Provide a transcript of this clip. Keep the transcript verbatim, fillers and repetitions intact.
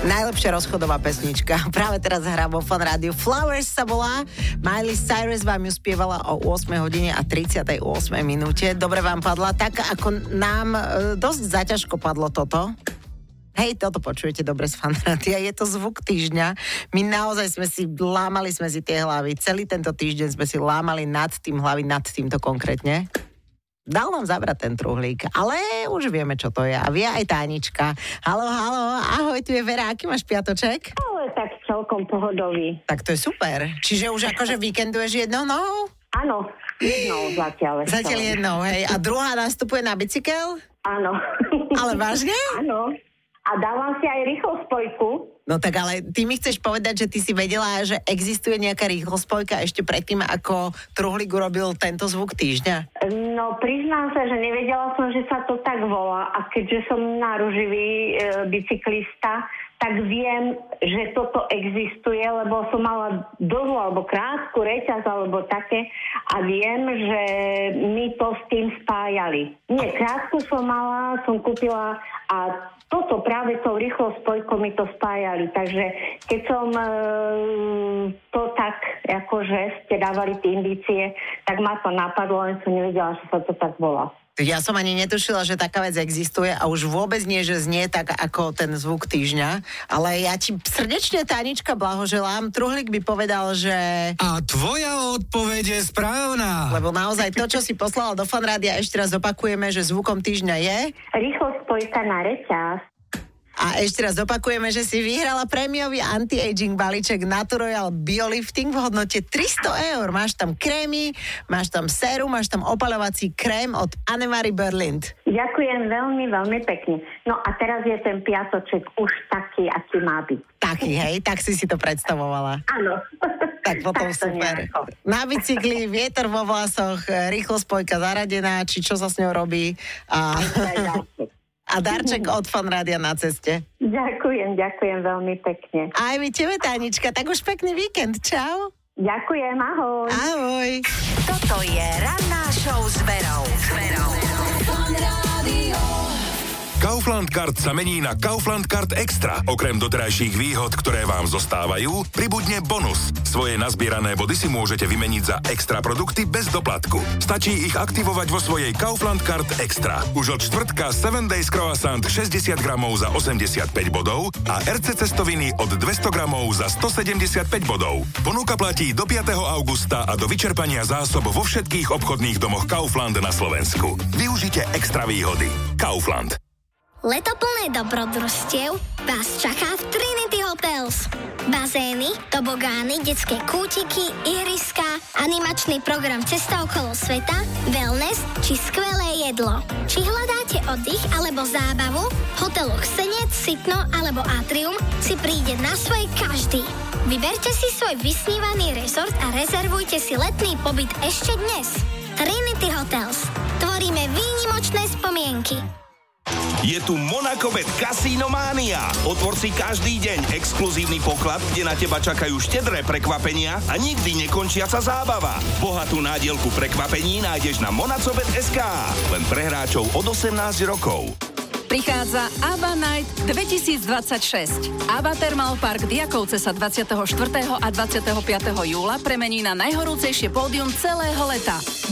Najlepšia rozchodová pesnička. Práve teraz hrá vo Fan Rádiu. Flowers sa volá. Miley Cyrus vám ju spievala o ôsmej hodine a tridsiatej ôsmej minúte. Dobre vám padla. Tak ako nám e, dosť zaťažko padlo toto. Hej, toto počujete dobre z Fan Rádia. Je to zvuk týždňa. My naozaj sme si lámali sme si tie hlavy. Celý tento týždeň sme si lámali nad tým hlavy, nad týmto konkrétne. Dal nám zabrať ten truhlík, ale už vieme, čo to je. A vie aj Tánička. Haló, haló, ahoj, tu je Vera, aký máš piatoček? Ale tak celkom pohodový. Tak to je super. Čiže už akože víkenduješ jednou nohou? Áno, jednou zatiaľ. Zatiaľ jednou, hej. A druhá nastupuje na bicykel? Áno. Ale vážne? Áno. A dávam si aj rýchlo spojku. No tak ale ty mi chceš povedať, že ty si vedela, že existuje nejaká rýchlospojka ešte predtým, ako truhlík urobil tento zvuk týždňa? No priznám sa, že nevedela som, že sa to tak volá. A keďže som náruživý e, bicyklista, tak viem, že toto existuje, lebo som mala dlhú alebo krátku reťaz alebo také a viem, že my to s tým spájali. Nie, krátku som mala, som kúpila a toto práve tou rýchlou spojkou mi to spájali. Takže keď som e, to tak, akože ste dávali tie indície, tak ma to napadlo, len som nevedela, že sa to tak volá. Ja som ani netušila, že taká vec existuje a už vôbec nie, že znie tak ako ten zvuk týždňa. Ale ja ti srdečne, Tánička, blahoželám. Truhlík by povedal, že... A tvoja odpoveď je správna. Lebo naozaj to, čo si poslala do Fan Rádia, ešte raz opakujeme, že zvukom týždňa je... Rýchlo spojka na reťaz. A ešte raz opakujeme, že si vyhrala prémiový anti-aging balíček Naturoyal Biolifting v hodnote tristo eur. Máš tam krémy, máš tam sérum, máš tam opaľovací krém od Annemarie Berlind. Ďakujem veľmi, veľmi pekne. No a teraz je ten piatoček už taký, aký má byť. Taký, hej? Tak si si to predstavovala. Áno. Tak potom tak super. Nejako. Na bicykli, vietor vo vlasoch, rýchlospojka zaradená, či čo sa s ňou robí. A... A darček od Fan Rádia na ceste. Ďakujem, ďakujem veľmi pekne. Aj my tebe, Tánička, tak už pekný víkend. Čau. Ďakujem, ahoj. Ahoj. Toto je ranná show s Verou. S Verou. Fan Rádio. Kaufland Card sa mení na Kaufland Card Extra. Okrem doterajších výhod, ktoré vám zostávajú, pribudne bonus. Svoje nazbierané body si môžete vymeniť za extra produkty bez doplatku. Stačí ich aktivovať vo svojej Kaufland Card Extra. Už od štvrtka seven days croissant šesťdesiat gramov za osemdesiatpäť bodov a er cé cestoviny od dvesto gramov za stosedemdesiatpäť bodov. Ponuka platí do piateho augusta a do vyčerpania zásob vo všetkých obchodných domoch Kaufland na Slovensku. Využite extra výhody. Kaufland. Leto plné dobrodružstiev vás čaká v Trinity Hotels. Bazény, tobogány, detské kútiky, ihriska, animačný program Cesta okolo sveta, wellness či skvelé jedlo. Či hľadáte oddych alebo zábavu, v hoteloch Senec, Sitno alebo Atrium si príde na svoje každý. Vyberte si svoj vysnívaný rezort a rezervujte si letný pobyt ešte dnes. Trinity Hotels. Tvoríme výnimočné spomienky. Je tu Monacobet Casino Mania. Otvor si každý deň exkluzívny poklad, kde na teba čakajú štedré prekvapenia a nikdy nekončiaca zábava. Bohatú nádielku prekvapení nájdeš na monacobet bodka es ká. Len pre hráčov od osemnásť rokov. Prichádza ABBA Night dvetisícdvadsaťšesť. ABBA Thermal Park Diakovce sa dvadsiateho štvrtého a dvadsiateho piateho júla premení na najhorúcejšie pódium celého leta.